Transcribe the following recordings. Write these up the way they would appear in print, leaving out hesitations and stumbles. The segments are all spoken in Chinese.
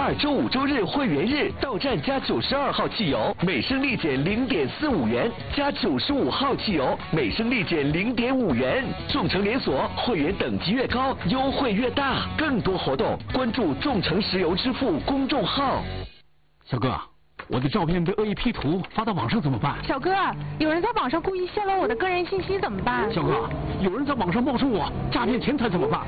周五、周日会员日到站加92号汽油，每升立减0.45元；加95号汽油，每升立减0.5元。众诚连锁会员等级越高，优惠越大。更多活动，关注众诚石油支付公众号。 小哥，我的照片被恶意 P 图发到网上怎么办？ 小哥，有人在网上故意泄露我的个人信息怎么办？ 小哥，有人在网上冒充我诈骗钱财怎么办？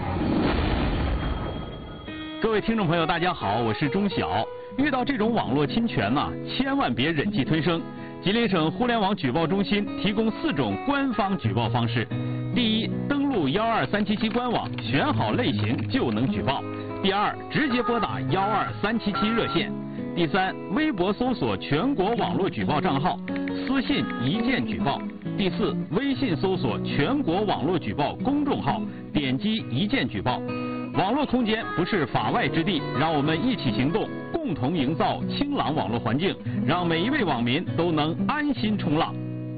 各位听众朋友，大家好，我是钟晓。遇到这种网络侵权呢，千万别忍气吞声。吉林省互联网举报中心提供4种官方举报方式：第一，登录12377官网，选好类型就能举报；第二，直接拨打12377热线；第三，微博搜索全国网络举报账号，私信一键举报；第四，微信搜索全国网络举报公众号，点击一键举报。网络空间不是法外之地，让我们一起行动，共同营造清朗网络环境，让每一位网民都能安心冲浪。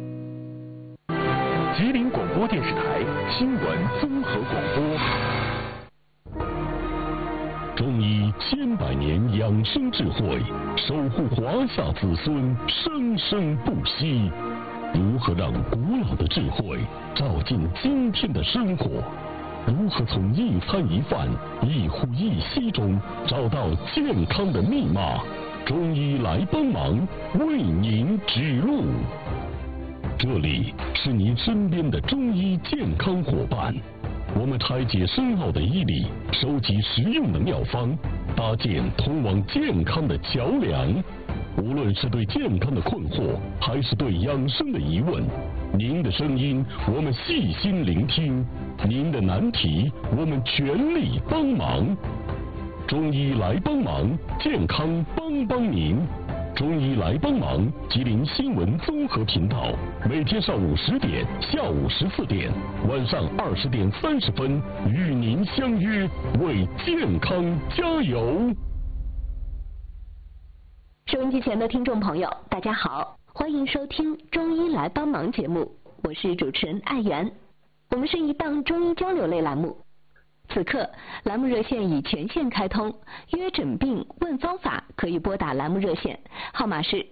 吉林广播电视台新闻综合广播。 中医千百年养生智慧，守护华夏子孙生生不息。如何让古老的智慧照进今天的生活？如何从一餐一饭、一呼一吸中找到健康的密码？中医来帮忙，为您指路。这里是您身边的中医健康伙伴，我们拆解深奥的医理，收集实用的妙方，搭建通往健康的桥梁。无论是对健康的困惑，还是对养生的疑问，您的声音我们细心聆听，您的难题我们全力帮忙。中医来帮忙，健康帮帮您。中医来帮忙，吉林新闻综合频道，每天上午10点、下午14点、晚上20点30分，与您相约，为健康加油。 收音机前的听众朋友，大家好，欢迎收听《中医来帮忙》节目，我是主持人艾媛。我们是一档中医交流类栏目。此刻，栏目热线已全线开通，约诊病问方法可以拨打栏目热线，号码是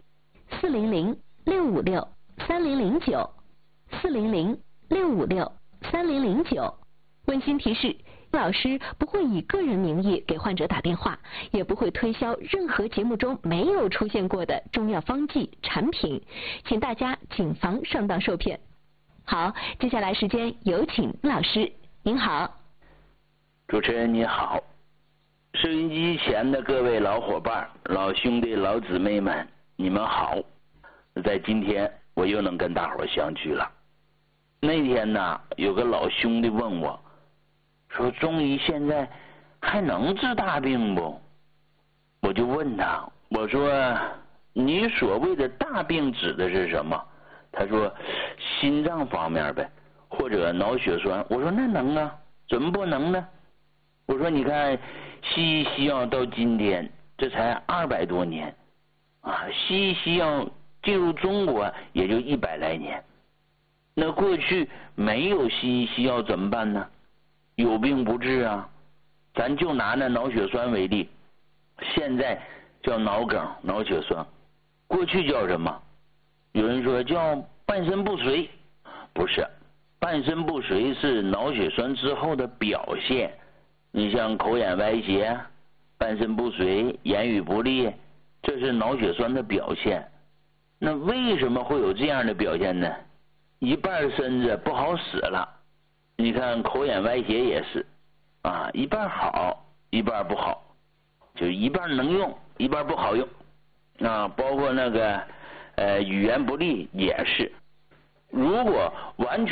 400-656-3009，400-656-3009。温馨提示，老师不会以个人名义给患者打电话，也不会推销任何节目中没有出现过的中药方剂产品，请大家谨防上当受骗。好，接下来时间有请老师。您好。 主持人你好，收音机前的各位老伙伴、老兄弟、老姊妹们，你们好！在今天我又能跟大伙相聚了。那天呢，有个老兄弟问我，说中医现在还能治大病不？我就问他，我说你所谓的大病指的是什么？他说心脏方面呗，或者脑血栓。我说那能啊，怎么不能呢？我说你看西医西药到今天这才200多年啊，西医西药进入中国也就100来年，那过去没有西医西药怎么办呢？有病不治啊。咱就拿那脑血栓为例，现在叫脑梗、脑血栓，过去叫什么？有人说叫半身不遂，不是，半身不遂是脑血栓之后的表现。你像口眼歪斜、半身不遂、言语不利，这是脑血栓的表现。那为什么会有这样的表现呢？一半身子不好使了，你看口眼歪斜也是啊，一半好，一半不好，就一半能用，一半不好用啊。包括那个语言不利也是，如果完全